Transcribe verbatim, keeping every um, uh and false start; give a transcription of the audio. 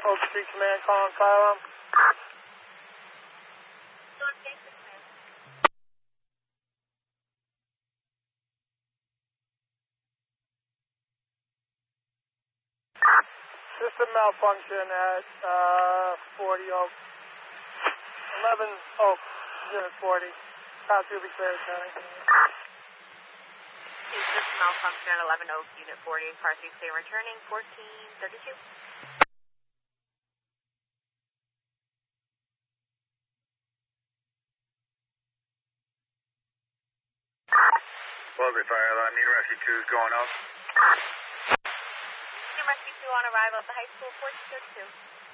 Oak Street Command calling fire alarm. System malfunction at uh, forty Oak. eleven Oak, unit forty. Pass will be clear, turning. System malfunction at eleven Oak, unit forty. Car three clear, returning fourteen thirty-two. Wellesley fire alarm, need rescue two is going up. Rescue two on arrival at the high school, fourteen thirty-two.